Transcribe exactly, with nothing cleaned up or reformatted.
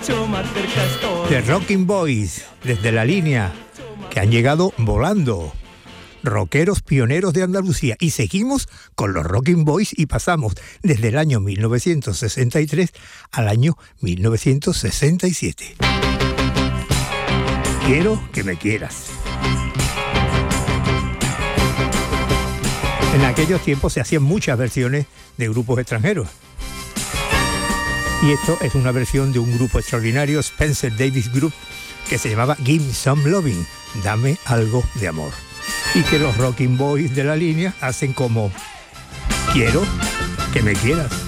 mucho más cerca estoy. The Rocking Boys, desde la línea, que han llegado volando. Rockeros pioneros de Andalucía. Y seguimos con los Rocking Boys y pasamos desde el año mil novecientos sesenta y tres al año mil novecientos sesenta y siete. Quiero que me quieras. En aquellos tiempos se hacían muchas versiones de grupos extranjeros. Y esto es una versión de un grupo extraordinario, Spencer Davis Group, que se llamaba Give Me Some Loving, dame algo de amor. Y que los Rocking Boys de la línea hacen como quiero que me quieras.